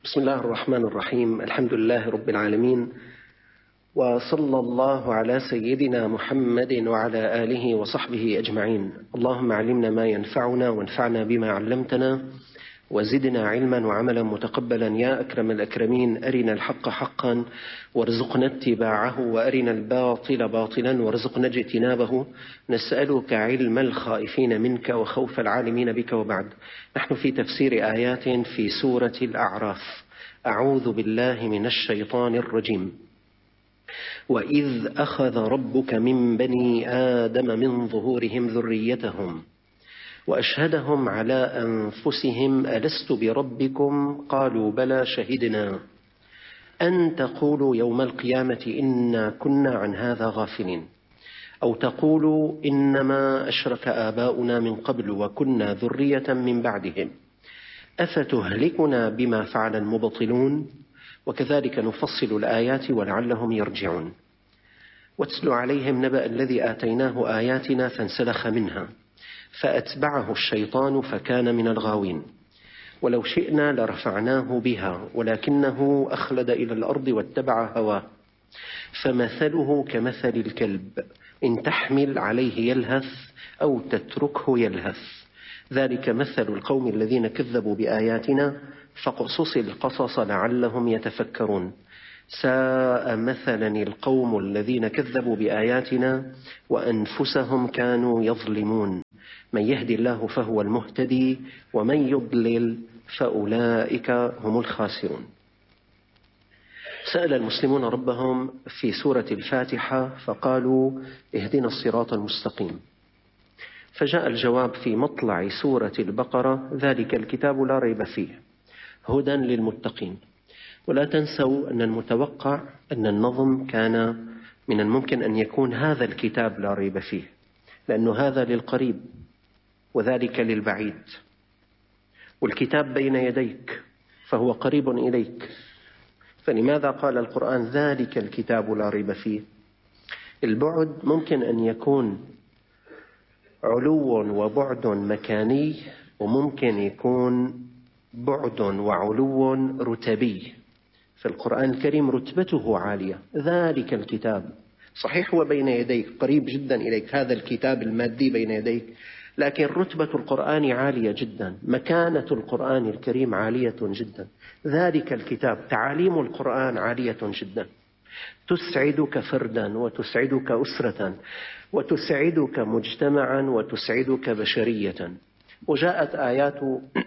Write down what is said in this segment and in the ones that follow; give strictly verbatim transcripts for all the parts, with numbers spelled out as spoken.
بسم الله الرحمن الرحيم. الحمد لله رب العالمين، وصلى الله على سيدنا محمد وعلى آله وصحبه أجمعين. اللهم علمنا ما ينفعنا وانفعنا بما علمتنا وزدنا علما وعملا متقبلا يا أكرم الأكرمين. أرنا الحق حقا وارزقنا اتباعه، وأرنا الباطل باطلا وارزقنا اجتنابه. نسألك علم الخائفين منك وخوف العالمين بك. وبعد، نحن في تفسير آيات في سورة الأعراف. أعوذ بالله من الشيطان الرجيم. وإذ أخذ ربك من بني آدم من ظهورهم ذريتهم وأشهدهم على أنفسهم ألست بربكم قالوا بلى شهدنا أن تقولوا يوم القيامة إنا كنا عن هذا غافلين، أو تقولوا إنما أشرك آباؤنا من قبل وكنا ذرية من بعدهم أفتهلكنا بما فعل المبطلون وكذلك نفصل الآيات ولعلهم يرجعون. واتل عليهم نبأ الذي آتيناه آياتنا فانسلخ منها فأتبعه الشيطان فكان من الغاوين. ولو شئنا لرفعناه بها ولكنه أخلد إلى الأرض واتبع هواه فمثله كمثل الكلب إن تحمل عليه يلهث أو تتركه يلهث، ذلك مثل القوم الذين كذبوا بآياتنا فاقصص القصص لعلهم يتفكرون. ساء مثلا القوم الذين كذبوا بآياتنا وأنفسهم كانوا يظلمون. من يهدي الله فهو المهتدي ومن يضلل فأولئك هم الخاسرون. سأل المسلمون ربهم في سورة الفاتحة فقالوا اهدنا الصراط المستقيم، فجاء الجواب في مطلع سورة البقرة ذلك الكتاب لا ريب فيه هدى للمتقين. ولا تنسوا أن المتوقع أن النظم كان من الممكن أن يكون هذا الكتاب لا ريب فيه، لأن هذا للقريب وذلك للبعيد، والكتاب بين يديك فهو قريب إليك. فلماذا قال القرآن ذلك الكتاب لا ريب فيه؟ البعد ممكن أن يكون علو وبعد مكاني، وممكن يكون بعد وعلو رتبي. في القرآن الكريم رتبته عالية. ذلك الكتاب صحيح هو بين يديك قريب جدا إليك، هذا الكتاب المادي بين يديك، لكن رتبة القرآن عالية جدا، مكانة القرآن الكريم عالية جدا. ذلك الكتاب، تعاليم القرآن عالية جدا، تسعدك فردا وتسعدك أسرة وتسعدك مجتمعا وتسعدك بشرية. وجاءت آيات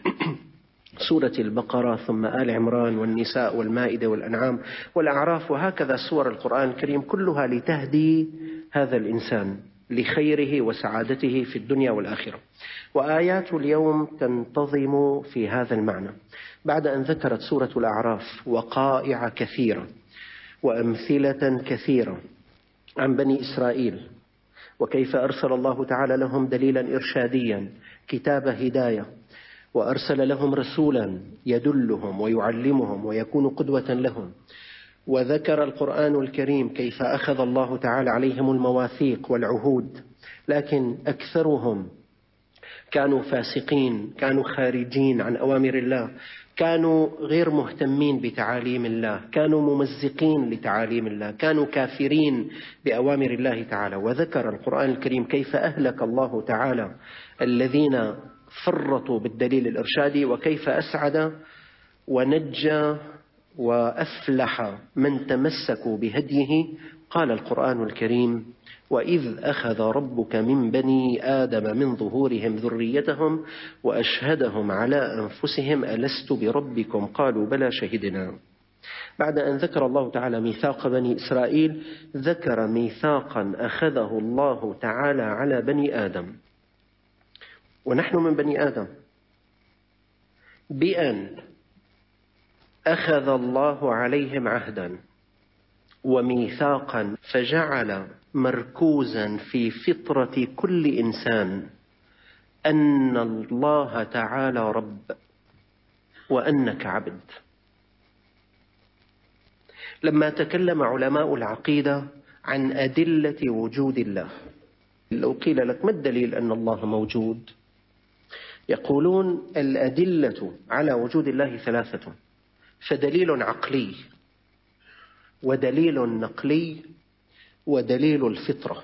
سورة البقرة ثم آل عمران والنساء والمائدة والأنعام والأعراف، وهكذا سور القرآن الكريم كلها لتهدي هذا الإنسان لخيره وسعادته في الدنيا والآخرة. وآيات اليوم تنتظم في هذا المعنى. بعد أن ذكرت سورة الأعراف وقائع كثيرة وأمثلة كثيرة عن بني إسرائيل وكيف أرسل الله تعالى لهم دليلا إرشاديا كتاب هداية، وأرسل لهم رسولا يدلهم ويعلمهم ويكون قدوة لهم، وذكر القرآن الكريم كيف أخذ الله تعالى عليهم المواثيق والعهود، لكن أكثرهم كانوا فاسقين، كانوا خارجين عن أوامر الله، كانوا غير مهتمين بتعاليم الله، كانوا ممزقين لتعاليم الله، كانوا كافرين بأوامر الله تعالى. وذكر القرآن الكريم كيف أهلك الله تعالى الذين فرطوا بالدليل الإرشادي، وكيف أسعد ونجى وأفلح من تمسكوا بهديه. قال القرآن الكريم: وإذ أخذ ربك من بني آدم من ظهورهم ذريتهم وأشهدهم على أنفسهم ألست بربكم قالوا بلى شهدنا. بعد أن ذكر الله تعالى ميثاق بني إسرائيل، ذكر ميثاقا أخذه الله تعالى على بني آدم، ونحن من بني آدم، بأن أخذ الله عليهم عهدا وميثاقا، فجعل مركوزا في فطرة كل إنسان أن الله تعالى رب وأنك عبد. لما تكلم علماء العقيدة عن أدلة وجود الله، لو قيل لك ما الدليل أن الله موجود؟ يقولون الأدلة على وجود الله ثلاثة: فدليل عقلي ودليل نقلي ودليل الفطرة.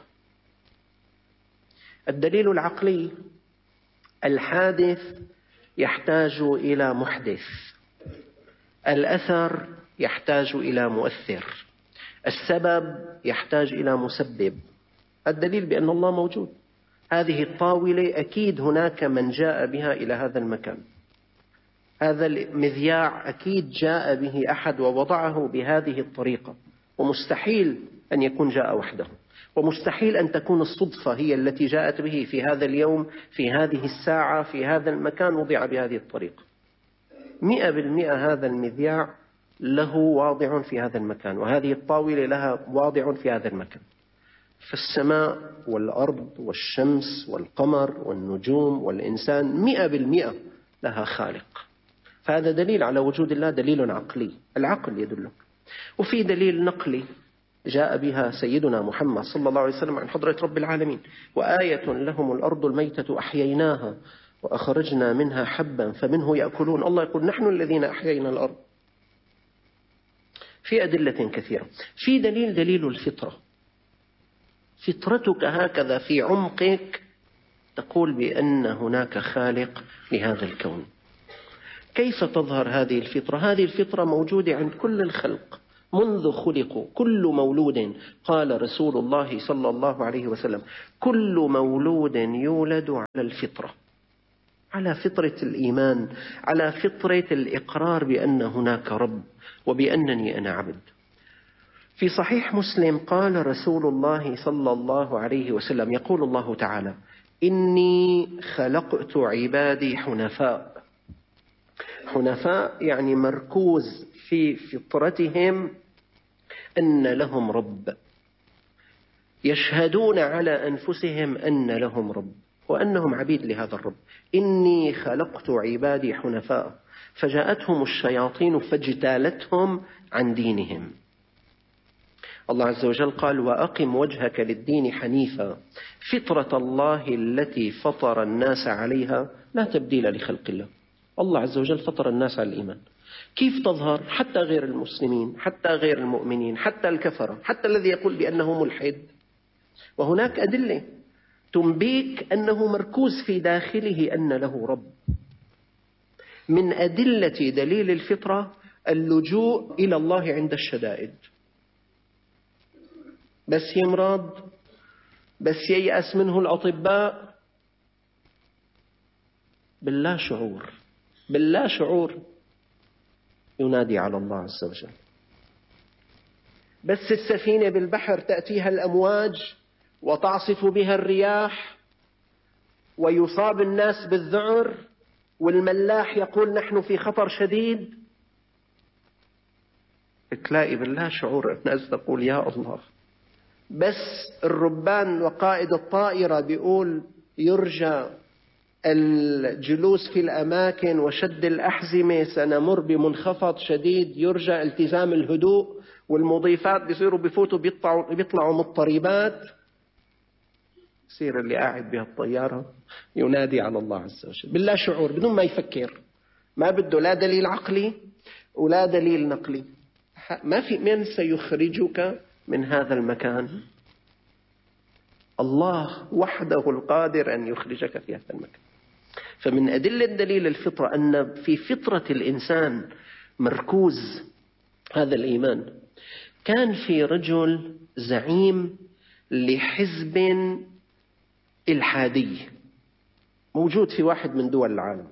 الدليل العقلي: الحادث يحتاج إلى محدث، الأثر يحتاج إلى مؤثر، السبب يحتاج إلى مسبب. الدليل بأن الله موجود. هذه الطاولة أكيد هناك من جاء بها إلى هذا المكان، هذا المذياع أكيد جاء به أحد ووضعه بهذه الطريقة، ومستحيل أن يكون جاء وحده، ومستحيل أن تكون الصدفة هي التي جاءت به في هذا اليوم في هذه الساعة في هذا المكان وضع بهذه الطريقة. مئة بالمئة هذا المذياع له واضع في هذا المكان، وهذه الطاولة لها واضع في هذا المكان. فالسماء والأرض والشمس والقمر والنجوم والإنسان مئة بالمئة لها خالق. فهذا دليل على وجود الله، دليل عقلي، العقل يدلك. وفي دليل نقلي جاء بها سيدنا محمد صلى الله عليه وسلم عن حضرة رب العالمين: وآية لهم الأرض الميتة أحييناها وأخرجنا منها حبا فمنه يأكلون. الله يقول: نحن الذين أحيينا الأرض. في أدلة كثيرة. في دليل دليل الفطرة. فطرتك هكذا في عمقك تقول بأن هناك خالق لهذا الكون. كيف تظهر هذه الفطرة؟ هذه الفطرة موجودة عند كل الخلق منذ خلقوا. كل مولود، قال رسول الله صلى الله عليه وسلم: كل مولود يولد على الفطرة، على فطرة الإيمان، على فطرة الإقرار بأن هناك رب وبأنني أنا عبد. في صحيح مسلم قال رسول الله صلى الله عليه وسلم: يقول الله تعالى: إني خلقت عبادي حنفاء. حنفاء يعني مركوز في فطرتهم أن لهم رب، يشهدون على أنفسهم أن لهم رب وأنهم عبيد لهذا الرب. إني خلقت عبادي حنفاء، فجاءتهم الشياطين فاجتالتهم عن دينهم. الله عز وجل قال: وأقم وجهك للدين حنيفا فطرة الله التي فطر الناس عليها لا تبديل لخلق الله. الله عز وجل فطر الناس على الإيمان. كيف تظهر؟ حتى غير المسلمين، حتى غير المؤمنين، حتى الكفرة، حتى الذي يقول بأنه ملحد، وهناك أدلة تنبيك أنه مركوز في داخله أن له رب. من أدلة دليل الفطرة اللجوء إلى الله عند الشدائد. بس يمرض، بس ييأس منه الأطباء، باللا شعور باللا شعور ينادي على الله عز وجل. بس السفينة بالبحر تأتيها الأمواج وتعصف بها الرياح ويصاب الناس بالذعر، والملاح يقول نحن في خطر شديد، تلاقي بالله شعور الناس تقول يا الله. بس الربان وقائد الطائرة بيقول يرجى الجلوس في الأماكن وشد الأحزمة، سنمر بمنخفض شديد، يرجى التزام الهدوء، والمضيفات بيصيروا بفوتوا بيطلعوا, بيطلعوا مضطربات. يصير اللي قاعد بهالطيارة ينادي على الله عز وجل بالله شعور بدون ما يفكر، ما بده لا دليل عقلي ولا دليل نقلي. ما في من سيخرجك من هذا المكان؟ الله وحده القادر أن يخرجك في هذا المكان. فمن أدلة دليل الفطرة أن في فطرة الإنسان مركوز هذا الإيمان. كان في رجل زعيم لحزب إلحادي موجود في واحد من دول العالم،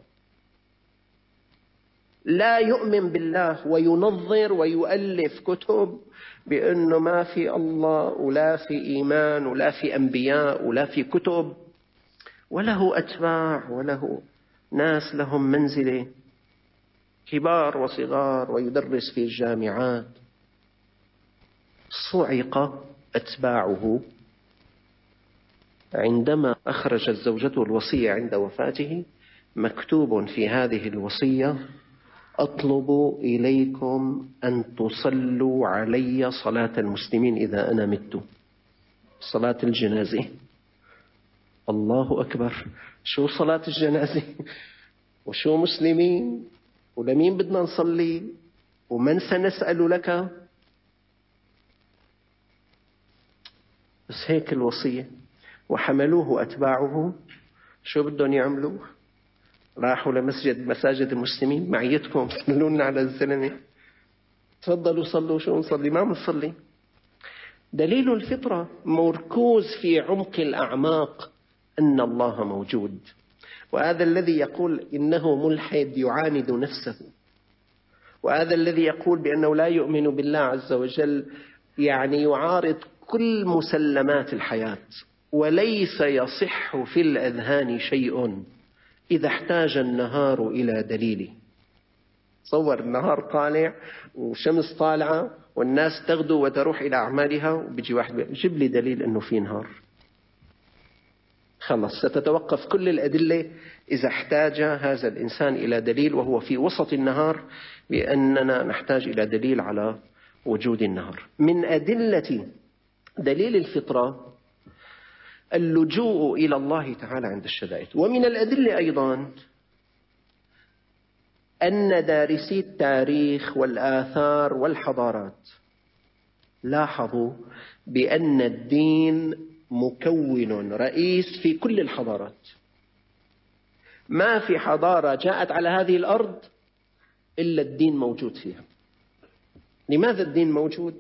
لا يؤمن بالله وينظر ويؤلف كتب بأنه ما في الله ولا في إيمان ولا في أنبياء ولا في كتب، وله أتباع وله ناس لهم منزلة كبار وصغار ويدرس في الجامعات. صعق أتباعه عندما أخرجت زوجته الوصية عند وفاته، مكتوب في هذه الوصية: أطلب إليكم أن تصلوا علي صلاة المسلمين إذا أنا مت، صلاة الجنازة. الله أكبر، شو صلاة الجنازة وشو مسلمين ولمين بدنا نصلي؟ ومن سنسأل لك؟ بس هيك الوصية. وحملوه أتباعه، شو بدهم يعملوا؟ راحوا لمسجد مساجد المسلمين، معيتكم صلونا على الزلمة، تفضلوا صلوا. شو نصلي؟ ما بنصلي. دليل الفطرة مركوز في عمق الأعماق أن الله موجود. وهذا الذي يقول إنه ملحد يعاند نفسه، وهذا الذي يقول بأنه لا يؤمن بالله عز وجل يعني يعارض كل مسلمات الحياة. وليس يصح في الأذهان شيء إذا احتاج النهار إلى دليل. صور النهار طالع وشمس طالعة والناس تغدو وتروح إلى أعمالها، وبيجي واحد جيب لي دليل أنه في نهار. خلص، ستتوقف كل الأدلة إذا احتاج هذا الإنسان إلى دليل وهو في وسط النهار، بأننا نحتاج إلى دليل على وجود النهار. من أدلة دليل الفطرة اللجوء إلى الله تعالى عند الشدائد. ومن الأدلة أيضا أن دارسي التاريخ والآثار والحضارات لاحظوا بأن الدين مكون رئيس في كل الحضارات. ما في حضارة جاءت على هذه الأرض إلا الدين موجود فيها. لماذا الدين موجود؟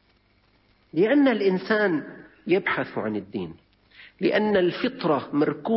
لأن الإنسان يبحث عن الدين، لأن الفطرة مركوزة